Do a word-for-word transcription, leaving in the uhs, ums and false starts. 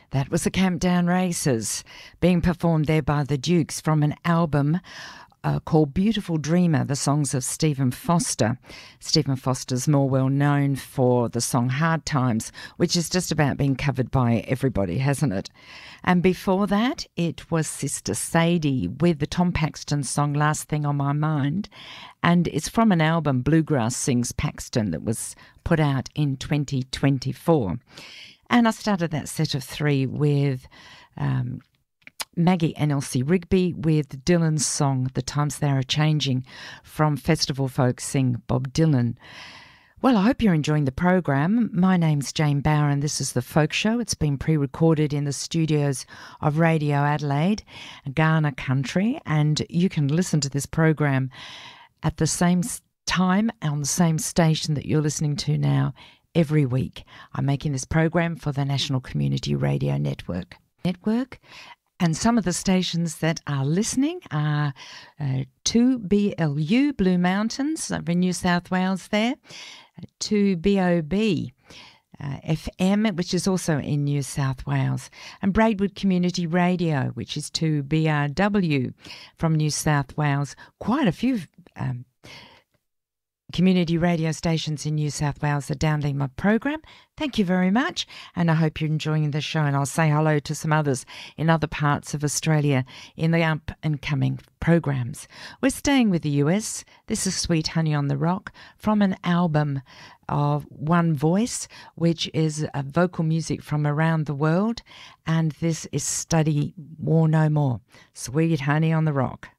That was the Camptown Races, being performed there by the Dukes from an album uh, called Beautiful Dreamer, the songs of Stephen Foster. Stephen Foster's more well known for the song Hard Times, which is just about being covered by everybody, hasn't it? And before that, it was Sister Sadie with the Tom Paxton song Last Thing on My Mind. And it's from an album, Bluegrass Sings Paxton, that was put out in twenty twenty-four. And I started that set of three with um, Maggie and Elsie Rigby with Dylan's song, The Times They Are Changing, from Festival Folk Sing Bob Dylan. Well, I hope you're enjoying the program. My name's Jane Bower and this is The Folk Show. It's been pre-recorded in the studios of Radio Adelaide, Ghana Country, and you can listen to this program at the same time on the same station that you're listening to now every week. I'm making this program for the National Community Radio Network. Network. And some of the stations that are listening are uh, two B L U, Blue Mountains, over in New South Wales there, two B O B uh, F M, which is also in New South Wales, and Braidwood Community Radio, which is two B R W from New South Wales. Quite a few um, community radio stations in New South Wales are downloading my program. Thank you very much, and I hope you're enjoying the show, and I'll say hello to some others in other parts of Australia in the up and coming programs. We're staying with the U S. This is Sweet Honey on the Rock from an album of One Voice, which is a vocal music from around the world, and this is Study War No More. Sweet Honey on the Rock.